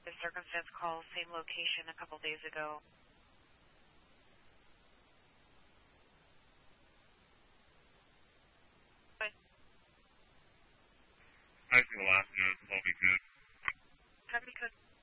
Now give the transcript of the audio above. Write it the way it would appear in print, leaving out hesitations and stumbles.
The circumstance call, same location a couple days ago. I see the last note. I'll be good. That'd be good.